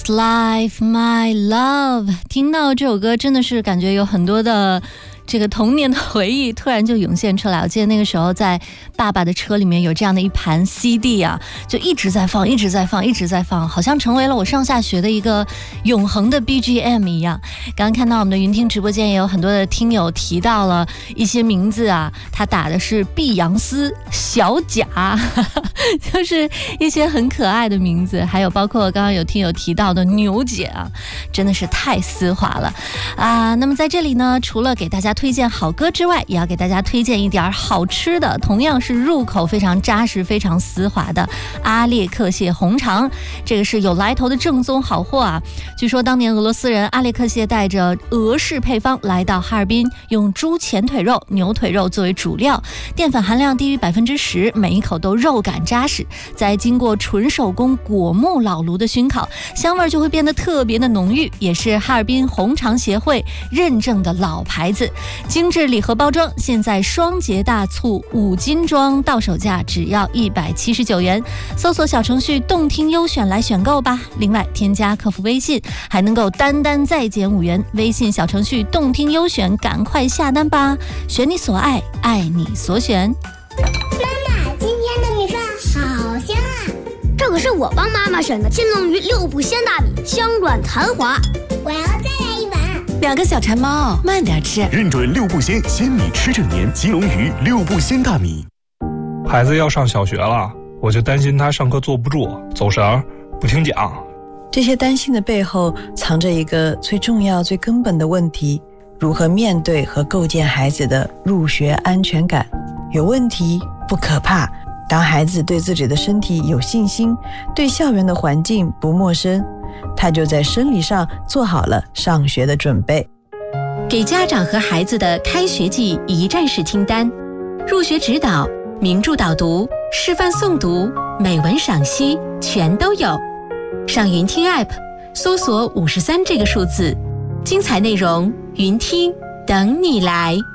Life My Love， 听到这首歌真的是感觉有很多的这个童年的回忆突然就涌现出来。我记得那个时候在爸爸的车里面有这样的一盘 CD 啊，就一直在放，好像成为了我上下学的一个永恒的 BGM 一样。刚刚看到我们的云听直播间也有很多的听友提到了一些名字啊，他打的是碧昂斯、小贾，就是一些很可爱的名字，还有包括刚刚有听友提到的牛姐啊，真的是太丝滑了啊。那么在这里呢，除了给大家推荐好歌之外，也要给大家推荐一点好吃的，同样是入口非常扎实非常丝滑的阿列克谢红肠。这个是有来头的正宗好货啊。据说当年俄罗斯人阿列克谢带着俄式配方来到哈尔滨，用猪前腿肉、牛腿肉作为主料，淀粉含量低于10%，每一口都肉感扎实，再经过纯手工果木老炉的熏烤，香味就会变得特别的浓郁，也是哈尔滨红肠协会认证的老牌子。精致礼盒包装，现在双节大促5斤装到手价只要179元，搜索小程序动听优选来选购吧。另外添加客服微信还能够单再减5元，微信小程序动听优选，赶快下单吧，选你所爱，爱你所选。 妈妈，今天的米饭好香啊！ 这可是我帮妈妈选的金龙鱼6步鲜大米，香软弹滑。 我要再来一碗。 2个小馋猫，慢点吃。 认准6步鲜米吃整年，金龙鱼6步鲜大米。 孩子要上小学了，我就担心他上课坐不住，走神，不听讲。 这些担心的背后藏着一个最重要最根本的问题：如何面对和构建孩子的入学安全感。有问题不可怕，当孩子对自己的身体有信心，对校园的环境不陌生，他就在生理上做好了上学的准备。 给家长和孩子的开学季一站式清单，入学指导、名著导读、示范诵读、美文赏析全都有。上云听 App 搜索53这个数字，精彩内容云听等你来。